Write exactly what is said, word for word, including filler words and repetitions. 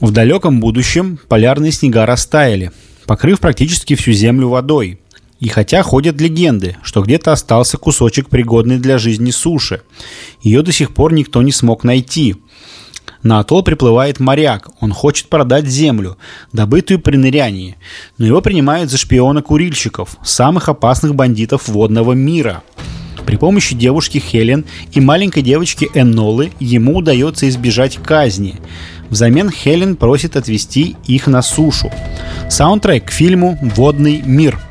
В далеком будущем полярные снега растаяли, покрыв практически всю землю водой. И хотя ходят легенды, что где-то остался кусочек пригодной для жизни суши, ее до сих пор никто не смог найти. На атолл приплывает моряк, он хочет продать землю, добытую при нырянии, но его принимают за шпиона курильщиков, самых опасных бандитов водного мира. При помощи девушки Хелен и маленькой девочки Эннолы ему удается избежать казни. Взамен Хелен просит отвезти их на сушу. Саундтрек к фильму «Водный мир».